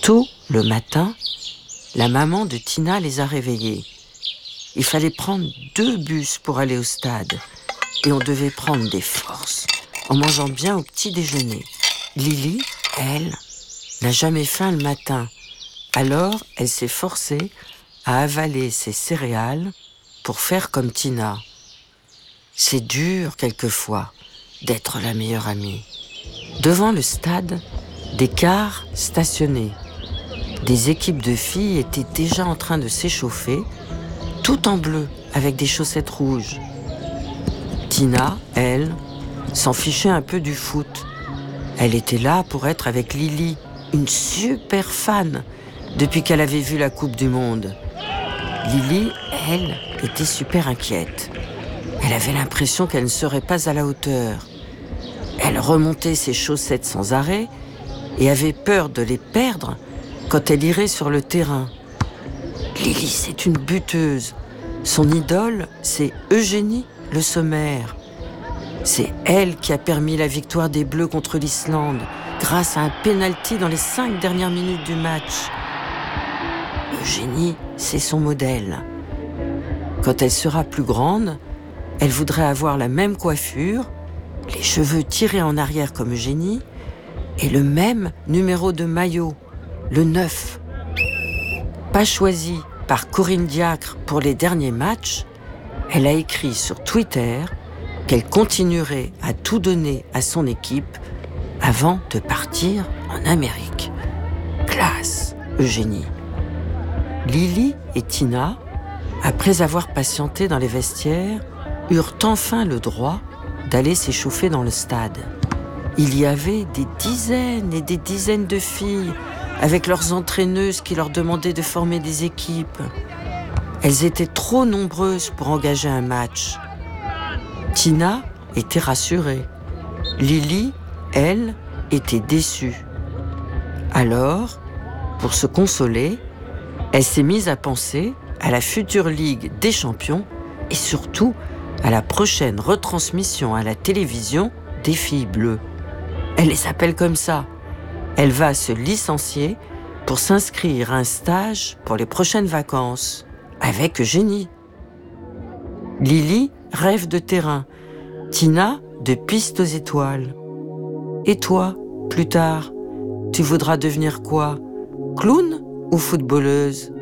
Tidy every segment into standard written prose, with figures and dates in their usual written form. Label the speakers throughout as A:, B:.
A: Tôt le matin, la maman de Tina les a réveillés. Il fallait prendre 2 bus pour aller au stade. Et on devait prendre des forces en mangeant bien au petit déjeuner. Lily, elle, n'a jamais faim le matin. Alors, elle s'est forcée à avaler ses céréales pour faire comme Tina. C'est dur, quelquefois, d'être la meilleure amie. Devant le stade, des cars stationnaient. Des équipes de filles étaient déjà en train de s'échauffer, tout en bleu, avec des chaussettes rouges. Tina, elle, s'en fichait un peu du foot. Elle était là pour être avec Lily, une super fan, depuis qu'elle avait vu la Coupe du Monde. Lily, elle, était super inquiète. Elle avait l'impression qu'elle ne serait pas à la hauteur. Elle remontait ses chaussettes sans arrêt et avait peur de les perdre quand elle irait sur le terrain. Lily, c'est une buteuse. Son idole, c'est Eugénie Le Sommer. C'est elle qui a permis la victoire des Bleus contre l'Islande grâce à un penalty dans les 5 dernières minutes du match. Eugénie, c'est son modèle. Quand elle sera plus grande, elle voudrait avoir la même coiffure, les cheveux tirés en arrière comme Eugénie, et le même numéro de maillot, le 9. Pas choisi par Corinne Diacre pour les derniers matchs, elle a écrit sur Twitter qu'elle continuerait à tout donner à son équipe avant de partir en Amérique. Classe, Eugénie. Lily et Tina, après avoir patienté dans les vestiaires, eurent enfin le droit d'aller s'échauffer dans le stade. Il y avait des dizaines et des dizaines de filles avec leurs entraîneuses qui leur demandaient de former des équipes. Elles étaient trop nombreuses pour engager un match. Tina était rassurée. Lily, elle, était déçue. Alors, pour se consoler, elle s'est mise à penser à la future Ligue des Champions et surtout à la prochaine retransmission à la télévision des filles bleues. Elle les appelle comme ça. Elle va se licencier pour s'inscrire à un stage pour les prochaines vacances avec Eugénie. Lily rêve de terrain, Tina de piste aux étoiles. Et toi, plus tard, tu voudras devenir quoi? Clown ou footballeuse?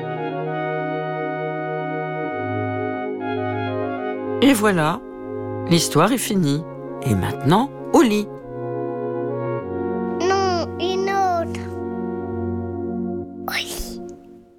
A: Et voilà, l'histoire est finie. Et maintenant, au lit.
B: Non, une autre. Oui.